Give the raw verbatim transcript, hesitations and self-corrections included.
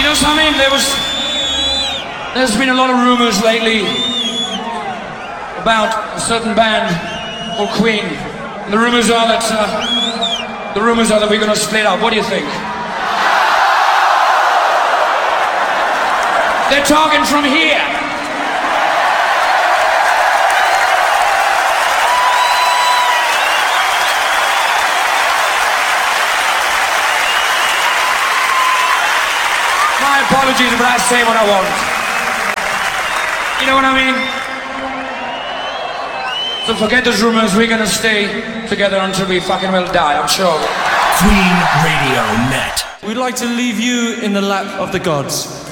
You know something? There was, there's been a lot of rumors lately about a certain band called Queen. And the rumors are that, uh, the rumors are that we're going to split up. What do you think? They're talking from here. My apologies, but I say what I want. You know what I mean? So forget those rumors, we're gonna stay together until we fucking well die, I'm sure. Queen Radio Net. We'd like to leave you in the lap of the gods.